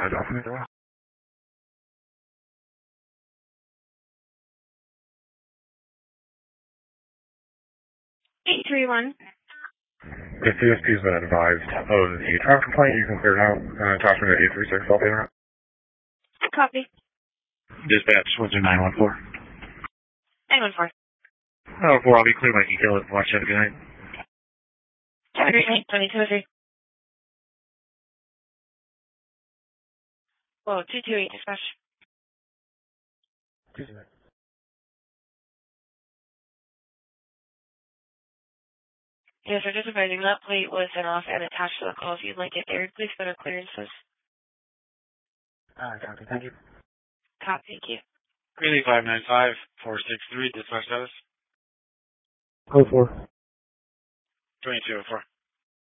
Dolphin. 831. The CSP has been advised of the traffic complaint. You can clear it out. Attachment at 836 South Internet. Copy. Dispatch, what's your 914? 914. 914, I'll be clear my detail at watch. Have a good night. Have a great night. 2203. Whoa, 228 dispatch. Yes, sir, just advising that plate was sent off and attached to the call. If you'd like it there, please go to clearances. Copy, thank you. Copy, thank you. Greeley 595 463, dispatch status. 04. 2204.